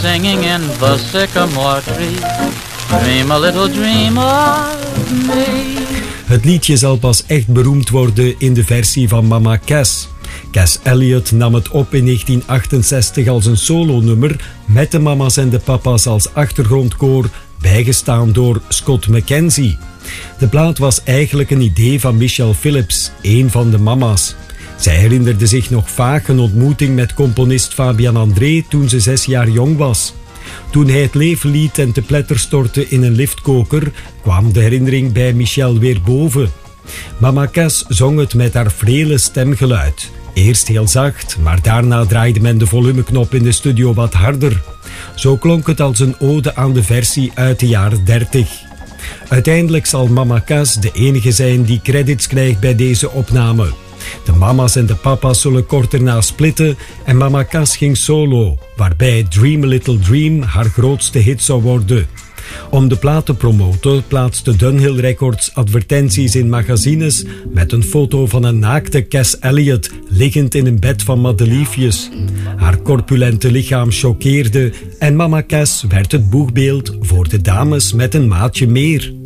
Singing in the sycamore tree, dream a little dream of me. Het liedje zal pas echt beroemd worden in de versie van Mama Cass. Cass Elliot nam het op in 1968 als een solonummer met de mama's en de papa's als achtergrondkoor, bijgestaan door Scott McKenzie. De plaat was eigenlijk een idee van Michelle Phillips, een van de mama's. Zij herinnerde zich nog vaag een ontmoeting met componist Fabian André toen ze 6 jaar jong was. Toen hij het leven liet en te pletter stortte in een liftkoker, kwam de herinnering bij Michelle weer boven. Mama Cass zong het met haar frele stemgeluid. Eerst heel zacht, maar daarna draaide men de volumeknop in de studio wat harder. Zo klonk het als een ode aan de versie uit de jaren 30. Uiteindelijk zal Mama Cass de enige zijn die credits krijgt bij deze opname. De mama's en de papa's zullen kort erna splitten en Mama Cass ging solo, waarbij Dream a Little Dream haar grootste hit zou worden. Om de plaat te promoten plaatste Dunhill Records advertenties in magazines met een foto van een naakte Cass Elliot liggend in een bed van madeliefjes. Haar corpulente lichaam choqueerde en Mama Cass werd het boegbeeld voor de dames met een maatje meer.